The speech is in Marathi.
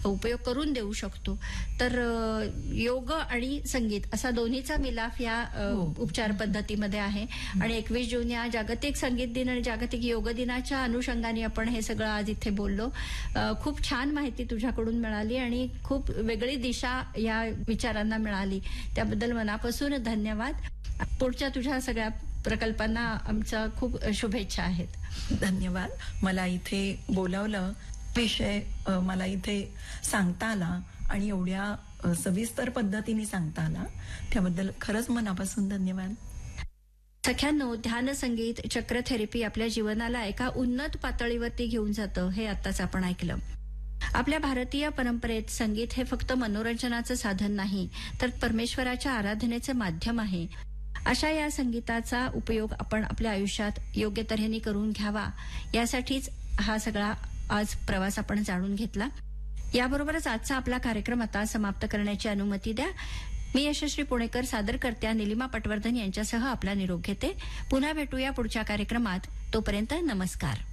उपयोग करून देऊ शकतो. तर योग आणि संगीत असा दोन्हीचा मिलाफ या उपचार पद्धतीमध्ये आहे. आणि 21 जून या जागतिक संगीत दिन आणि जागतिक योग दिनाच्या अनुषंगाने आपण हे सगळं आज इथे बोललो. खूप छान माहिती तुझ्याकडून मिळाली आणि खूप वेगळी दिशा या विचारांना मिळाली. त्याबद्दल मनापासून धन्यवाद. पुढच्या तुझ्या सगळ्या प्रकल्पांना आमच्या खूप शुभेच्छा आहेत. धन्यवाद. मला इथे बोलावलं, विषय मला इथे सांगता आला आणि एवढ्या सविस्तर पद्धतीने सांगता आला, त्याबद्दल खरंच मनापासून धन्यवाद. सख्यांनो, ध्यान संगीत चक्र थेरपी आपल्या जीवनाला एका उन्नत पातळीवरती घेऊन जातं हे आत्ताच आपण ऐकलं. आपल्या भारतीय परंपरेत संगीत हे फक्त मनोरंजनाचं साधन नाही, तर परमेश्वराच्या आराधनेचे माध्यम आहे. अशा या संगीताचा उपयोग आपण आपल्या आयुष्यात योग्य तऱ्हेने करून घ्यावा, यासाठीच हा सगळा आज प्रवास आपण जाणून घेतला. याबरोबरच आजचा आपला कार्यक्रम आता समाप्त करण्याची अनुमती द्या. मी यशस्वी पुणेकर, सादरकर्त्या निलिमा पटवर्धन यांच्यासह आपला निरोप घेते. पुन्हा भेटूया पुढच्या कार्यक्रमात. तोपर्यंत नमस्कार.